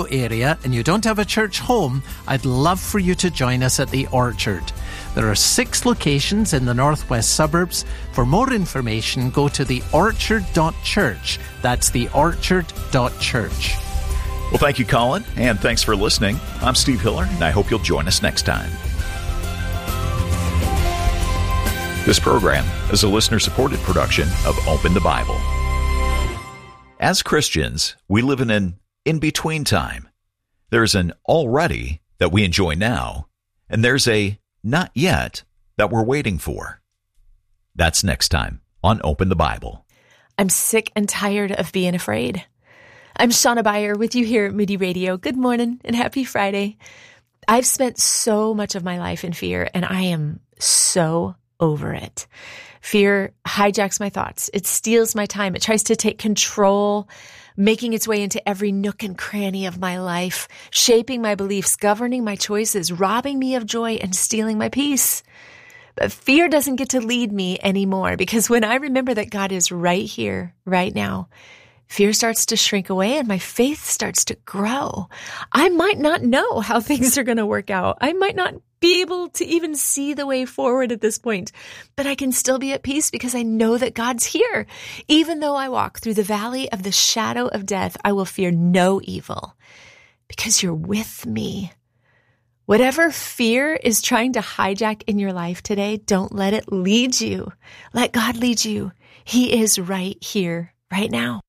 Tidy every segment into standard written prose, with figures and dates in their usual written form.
area and you don't have a church home, I'd love for you to join us at the Orchard. There are 6 locations in the northwest suburbs. For more information, go to theorchard.church. That's theorchard.church. Well, thank you, Colin, and thanks for listening. I'm Steve Hiller, and I hope you'll join us next time. This program is a listener-supported production of Open the Bible. As Christians, we live in an in-between time. There's an already that we enjoy now, and there's a not yet that we're waiting for. That's next time on Open the Bible. I'm sick and tired of being afraid. I'm Shauna Beyer with you here at Moody Radio. Good morning and happy Friday. I've spent so much of my life in fear, and I am so over it. Fear hijacks my thoughts. It steals my time. It tries to take control, making its way into every nook and cranny of my life, shaping my beliefs, governing my choices, robbing me of joy, and stealing my peace. But fear doesn't get to lead me anymore, because when I remember that God is right here, right now, fear starts to shrink away and my faith starts to grow. I might not know how things are going to work out. I might not be able to even see the way forward at this point, but I can still be at peace because I know that God's here. Even though I walk through the valley of the shadow of death, I will fear no evil because you're with me. Whatever fear is trying to hijack in your life today, don't let it lead you. Let God lead you. He is right here, right now.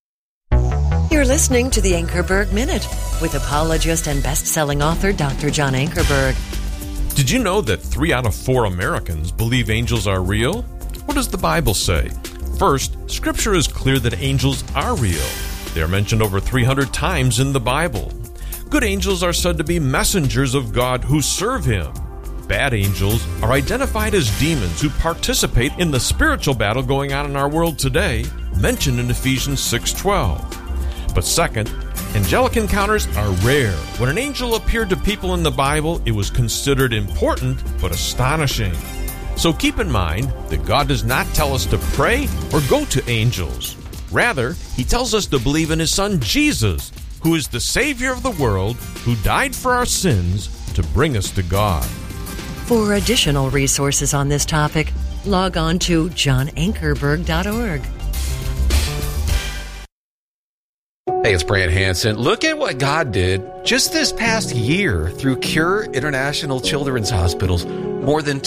You're listening to the Ankerberg Minute with apologist and best-selling author Dr. John Ankerberg. Did you know that 3 out of 4 Americans believe angels are real? What does the Bible say? First, Scripture is clear that angels are real. They are mentioned over 300 times in the Bible. Good angels are said to be messengers of God who serve Him. Bad angels are identified as demons who participate in the spiritual battle going on in our world today, mentioned in Ephesians 6:12. But second, angelic encounters are rare. When an angel appeared to people in the Bible, it was considered important but astonishing. So keep in mind that God does not tell us to pray or go to angels. Rather, He tells us to believe in His Son Jesus, who is the Savior of the world, who died for our sins to bring us to God. For additional resources on this topic, log on to johnankerberg.org. Hey, it's Brant Hansen. Look at what God did just this past year through Cure International Children's Hospitals. More than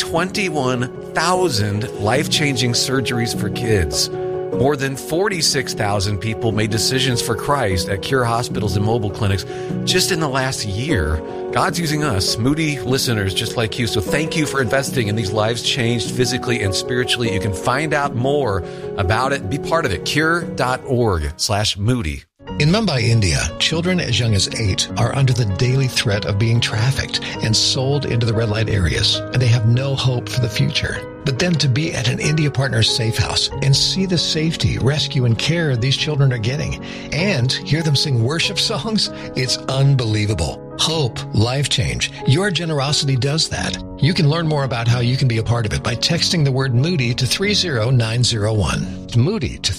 21,000 life-changing surgeries for kids. More than 46,000 people made decisions for Christ at Cure hospitals and mobile clinics just in the last year. God's using us, Moody listeners just like you. So thank you for investing in these lives changed physically and spiritually. You can find out more about it. Be part of it. Cure.org/Moody. In Mumbai, India, children as young as 8 are under the daily threat of being trafficked and sold into the red light areas, and they have no hope for the future. But then to be at an India Partners safe house and see the safety, rescue, and care these children are getting, and hear them sing worship songs, it's unbelievable. Hope, life change. Your generosity does that. You can learn more about how you can be a part of it by texting the word Moody to 30901. Moody to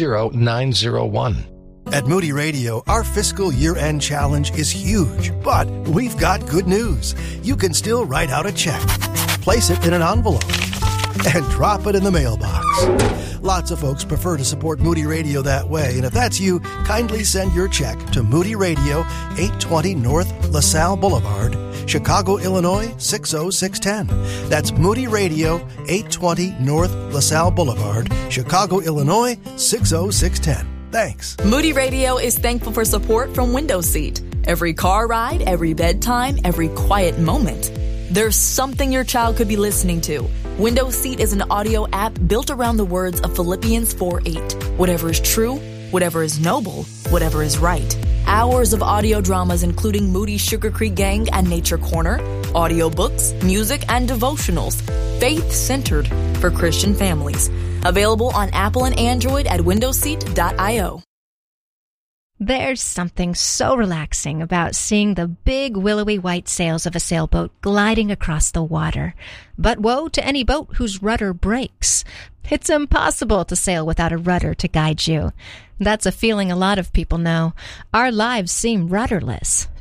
30901. At Moody Radio, our fiscal year-end challenge is huge, but we've got good news. You can still write out a check, place it in an envelope, and drop it in the mailbox. Lots of folks prefer to support Moody Radio that way, and if that's you, kindly send your check to Moody Radio, 820 North LaSalle Boulevard, Chicago, Illinois, 60610. That's Moody Radio, 820 North LaSalle Boulevard, Chicago, Illinois, 60610. Thanks. Moody Radio is thankful for support from Window Seat. Every car ride, every bedtime, every quiet moment. There's something your child could be listening to. Window Seat is an audio app built around the words of Philippians 4:8. Whatever is true, whatever is noble, whatever is right. Hours of audio dramas including Moody Sugar Creek Gang and Nature Corner, audiobooks, music, and devotionals. Faith-centered for Christian families. Available on Apple and Android at windowseat.io. There's something so relaxing about seeing the big willowy white sails of a sailboat gliding across the water. But woe to any boat whose rudder breaks. It's impossible to sail without a rudder to guide you. That's a feeling a lot of people know. Our lives seem rudderless.